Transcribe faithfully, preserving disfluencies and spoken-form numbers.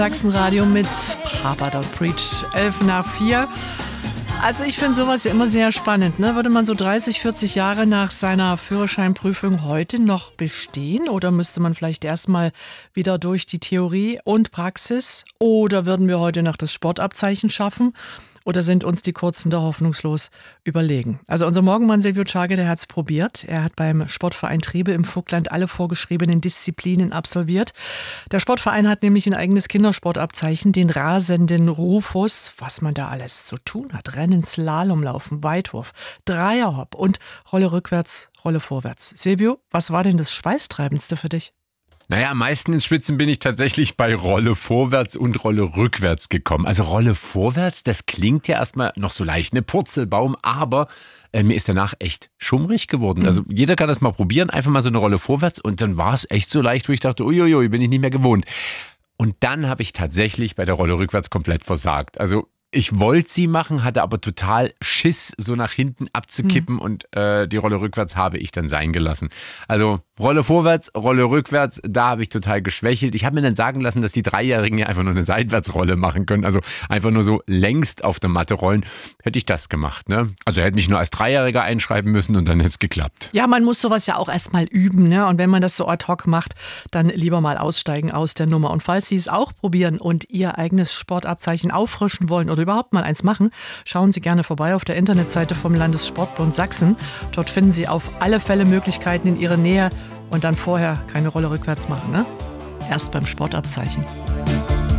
Sachsenradio mit Papa Don't Preach, elf nach vier. Also ich finde sowas ja immer sehr spannend. Ne? Würde man so dreißig, vierzig Jahre nach seiner Führerscheinprüfung heute noch bestehen? Oder müsste man vielleicht erstmal wieder durch die Theorie und Praxis? Oder würden wir heute noch das Sportabzeichen schaffen? Oder sind uns die Kurzen da hoffnungslos überlegen? Also unser Morgenmann Silvio Czage, der hat es probiert. Er hat beim Sportverein Triebe im Vogtland alle vorgeschriebenen Disziplinen absolviert. Der Sportverein hat nämlich ein eigenes Kindersportabzeichen, den rasenden Rufus. Was man da alles zu tun hat. Rennen, Slalom laufen, Weitwurf, Dreierhopp und Rolle rückwärts, Rolle vorwärts. Silvio, was war denn das Schweißtreibendste für dich? Naja, am meisten ins Schwitzen bin ich tatsächlich bei Rolle vorwärts und Rolle rückwärts gekommen. Also Rolle vorwärts, das klingt ja erstmal noch so leicht, ne Purzelbaum, aber äh, mir ist danach echt schummrig geworden. Also jeder kann das mal probieren, einfach mal so eine Rolle vorwärts und dann war es echt so leicht, wo ich dachte, uiuiui, bin ich nicht mehr gewohnt. Und dann habe ich tatsächlich bei der Rolle rückwärts komplett versagt. Also ich wollte sie machen, hatte aber total Schiss, so nach hinten abzukippen mhm. und äh, die Rolle rückwärts habe ich dann sein gelassen. Also Rolle vorwärts, Rolle rückwärts, da habe ich total geschwächelt. Ich habe mir dann sagen lassen, dass die Dreijährigen ja einfach nur eine Seitwärtsrolle machen können, also einfach nur so längst auf der Matte rollen. Hätte ich das gemacht, ne? Also hätte mich nur als Dreijähriger einschreiben müssen und dann hätte es geklappt. Ja, man muss sowas ja auch erstmal üben, ne? Und wenn man das so ad hoc macht, dann lieber mal aussteigen aus der Nummer. Und falls Sie es auch probieren und Ihr eigenes Sportabzeichen auffrischen wollen oder überhaupt mal eins machen, schauen Sie gerne vorbei auf der Internetseite vom Landessportbund Sachsen. Dort finden Sie auf alle Fälle Möglichkeiten in Ihrer Nähe und dann vorher keine Rolle rückwärts machen, ne? Erst beim Sportabzeichen.